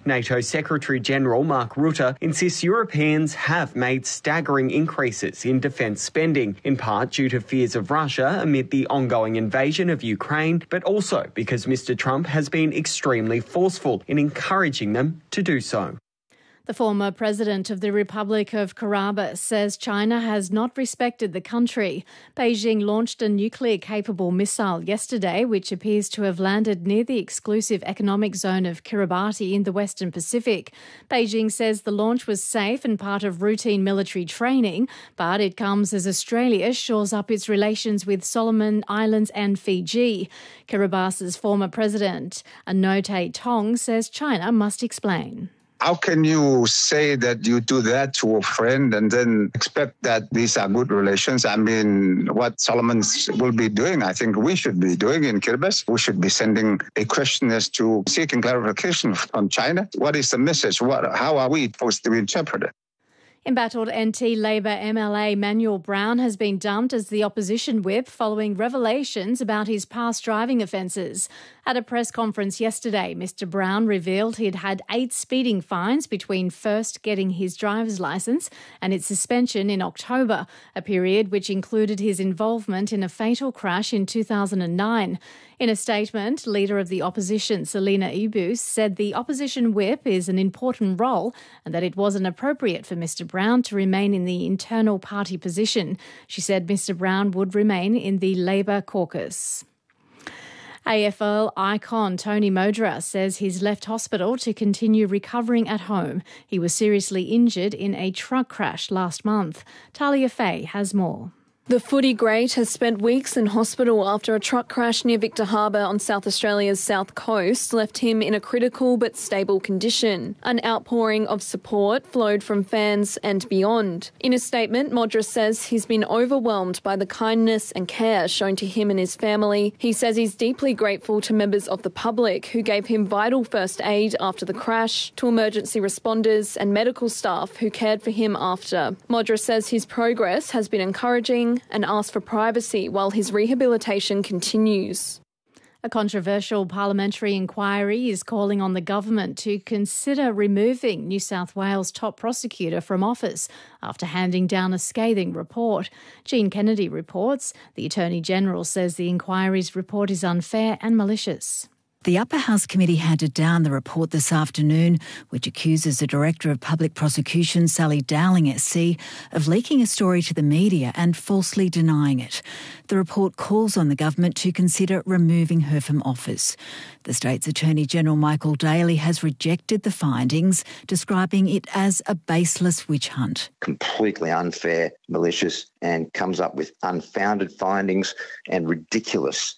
NATO Secretary-General Mark Rutte insists Europeans have made staggering increases in defence spending, in part due to fears of Russia amid the ongoing invasion of Ukraine, but also because Mr. Trump has been extremely forceful in encouraging them to do so. The former president of the Republic of Kiribati says China has not respected the country. Beijing launched a nuclear-capable missile yesterday, which appears to have landed near the exclusive economic zone of Kiribati in the Western Pacific. Beijing says the launch was safe and part of routine military training, but it comes as Australia shores up its relations with Solomon Islands and Fiji. Kiribati's former president, Anote Tong, says China must explain. How can you say that you do that to a friend and then expect that these are good relations? I mean, what Solomons will be doing, I think we should be doing in Kiribati. We should be sending a questionnaire to seeking clarification from China. What is the message? How are we supposed to interpret it? Embattled NT Labor MLA Manuel Brown has been dumped as the opposition whip following revelations about his past driving offences. At a press conference yesterday, Mr Brown revealed he'd had 8 speeding fines between first getting his driver's licence and its suspension in October, a period which included his involvement in a fatal crash in 2009. In a statement, Leader of the Opposition, Selina Ibu, said the opposition whip is an important role and that it wasn't appropriate for Mr Brown to remain in the internal party position. She said Mr Brown would remain in the Labor caucus. AFL icon Tony Modra says he's left hospital to continue recovering at home. He was seriously injured in a truck crash last month. Talia Fay has more. The footy great has spent weeks in hospital after a truck crash near Victor Harbour on South Australia's south coast left him in a critical but stable condition. An outpouring of support flowed from fans and beyond. In a statement, Modra says he's been overwhelmed by the kindness and care shown to him and his family. He says he's deeply grateful to members of the public who gave him vital first aid after the crash, to emergency responders and medical staff who cared for him after. Modra says his progress has been encouraging and asked for privacy while his rehabilitation continues. A controversial parliamentary inquiry is calling on the government to consider removing New South Wales top prosecutor from office after handing down a scathing report. Jean Kennedy reports the Attorney-General says the inquiry's report is unfair and malicious. The Upper House Committee handed down the report this afternoon, which accuses the Director of Public Prosecution, Sally Dowling SC, of leaking a story to the media and falsely denying it. The report calls on the government to consider removing her from office. The state's Attorney-General Michael Daly has rejected the findings, describing it as a baseless witch hunt. Completely unfair, malicious, and comes up with unfounded findings and ridiculous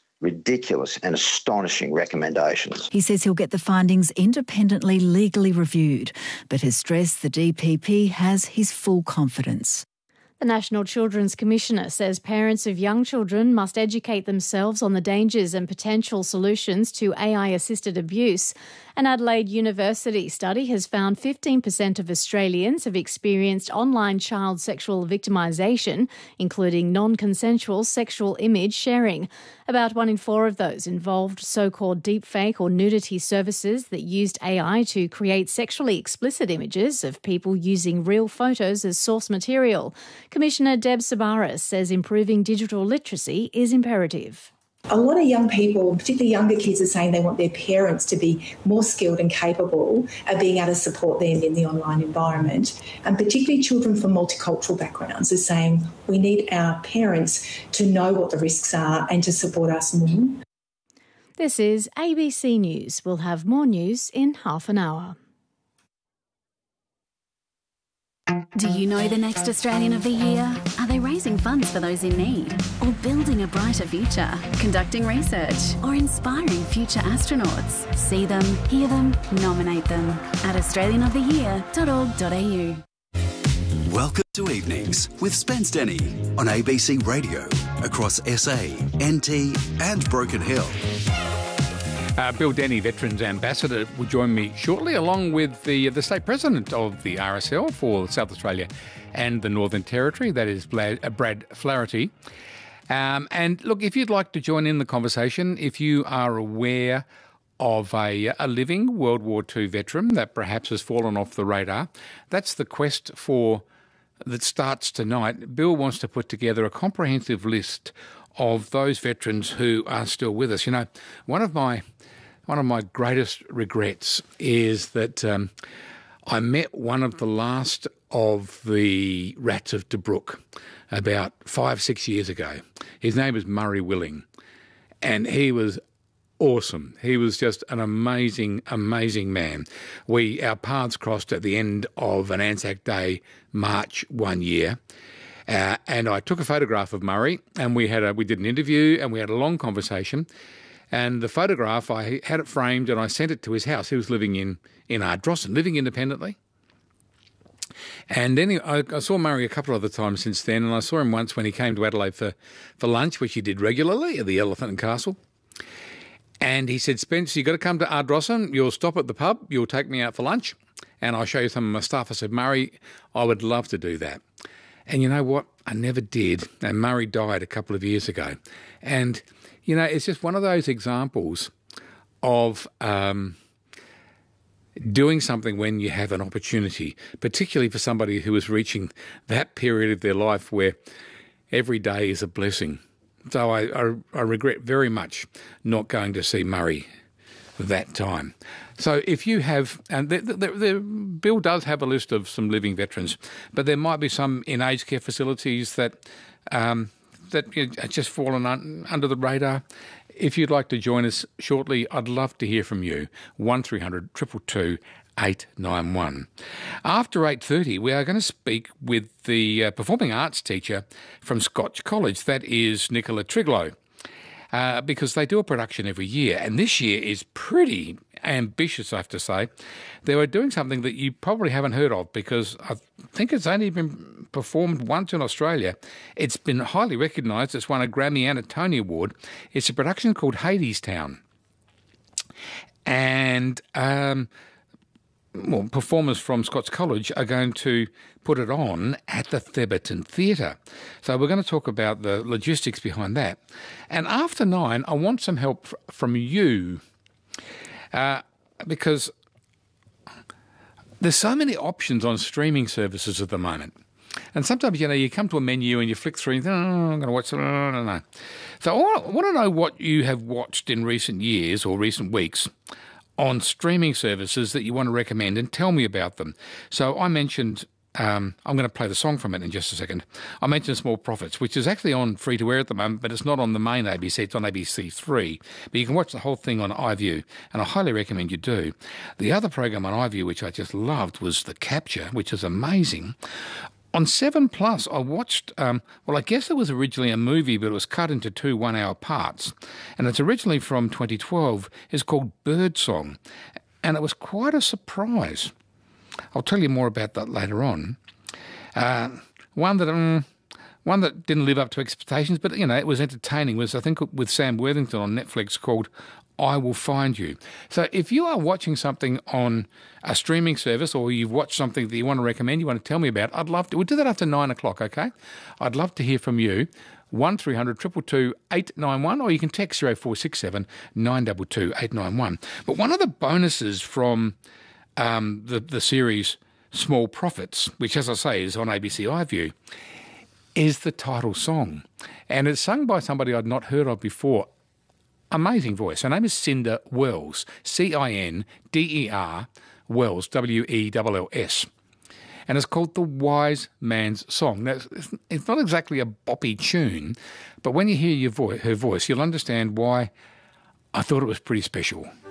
and astonishing recommendations. He says he'll get the findings independently legally reviewed, but has stressed the DPP has his full confidence. The National Children's Commissioner says parents of young children must educate themselves on the dangers and potential solutions to AI-assisted abuse. An Adelaide University study has found 15% of Australians have experienced online child sexual victimisation, including non-consensual sexual image sharing. About 1 in 4 of those involved so-called deepfake or nudity services that used AI to create sexually explicit images of people using real photos as source material. Commissioner Deb Sabaris says improving digital literacy is imperative. A lot of young people, particularly younger kids, are saying they want their parents to be more skilled and capable of being able to support them in the online environment. And particularly children from multicultural backgrounds are saying we need our parents to know what the risks are and to support us more. This is ABC News. We'll have more news in half an hour. Do you know the next Australian of the Year? Are they raising funds for those in need? Or building a brighter future? Conducting research? Or inspiring future astronauts? See them, hear them, nominate them at australianoftheyear.org.au. Welcome to Evenings with Spence Denny on ABC Radio across SA, NT and Broken Hill. Bill Denny, Veterans Ambassador, will join me shortly, along with the State President of the RSL for South Australia and the Northern Territory, that is Brad Flaherty. And look, if you'd like to join in the conversation, if you are aware of a living World War II veteran that perhaps has fallen off the radar. That's the quest for that starts tonight. Bill wants to put together a comprehensive list of those veterans who are still with us. You know, one of my greatest regrets is that I met one of the last of the Rats of Tobruk about 5-6 years ago. His name was Murray Willing, and he was awesome. He was just an amazing, amazing man. Our paths crossed at the end of an Anzac Day march one year, and I took a photograph of Murray, and we did an interview, and we had a long conversation. And the photograph, I had it framed, and I sent it to his house. He was living in Ardrossan, living independently. And then I saw Murray a couple of other times since then, and I saw him once when he came to Adelaide for lunch, which he did regularly at the Elephant and Castle. And he said, Spence, you've got to come to Ardrossan. You'll stop at the pub. You'll take me out for lunch, and I'll show you some of my stuff. I said, Murray, I would love to do that. And you know what? I never did. And Murray died a couple of years ago. And, you know, it's just one of those examples of doing something when you have an opportunity, particularly for somebody who is reaching that period of their life where every day is a blessing. So I regret very much not going to see Murray that time. So if you have, and the Bill does have a list of some living veterans, but there might be some in aged care facilities that are just fallen under the radar. If you'd like to join us shortly, I'd love to hear from you. 1300 222 891. After 8:30, we are going to speak with the performing arts teacher from Scotch College. That is Nicola Triglow, because they do a production every year. And this year is pretty ambitious, I have to say. They were doing something that you probably haven't heard of, because I think it's only been performed once in Australia. It's been highly recognised. It's won a Grammy and a Tony Award. It's a production called Hadestown. And performers from Scots College are going to put it on at the Theberton Theatre. So we're going to talk about the logistics behind that. And after 9, I want some help from you, because there's so many options on streaming services at the moment. And sometimes, you know, you come to a menu and you flick through and think, I'm going to watch it. No. So I want to know what you have watched in recent years or recent weeks on streaming services that you want to recommend, and tell me about them. So I mentioned, I'm going to play the song from it in just a second. I mentioned Small Profits, which is actually on free-to-air at the moment, but it's not on the main ABC, it's on ABC3. But you can watch the whole thing on iView, and I highly recommend you do. The other program on iView, which I just loved, was The Capture, which is amazing. On 7plus, I watched, I guess it was originally a movie, but it was cut into 2 one-hour parts. And it's originally from 2012. It's called Birdsong. And it was quite a surprise. I'll tell you more about that later on. One that didn't live up to expectations, but, you know, it was entertaining, was, I think, with Sam Worthington on Netflix, called I Will Find You. So if you are watching something on a streaming service, or you've watched something that you want to recommend, you want to tell me about, I'd love to. We'll do that after 9 o'clock, okay? I'd love to hear from you. 1300 222 891, or you can text 0467 922 891. But one of the bonuses from the series Small Profits, which, as I say, is on ABC iView, is the title song. And it's sung by somebody I'd not heard of before. Amazing voice. Her name is Cinder Wells, Cinder Wells, Wells. And it's called The Wise Man's Song. Now, it's not exactly a boppy tune, but when you hear her voice, you'll understand why I thought it was pretty special.